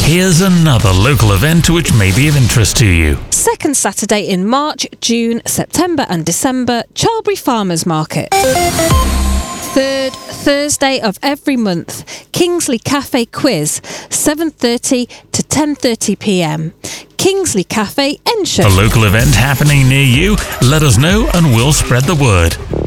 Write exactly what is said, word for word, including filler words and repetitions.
Here's another local event which may be of interest to you. Second Saturday in March, June, September and December, Charlbury Farmers Market. Third Thursday of every month, Kingsley Cafe Quiz, seven thirty to ten thirty p m. Kingsley Cafe, Ensham. A local event happening near you? Let us know and we'll spread the word.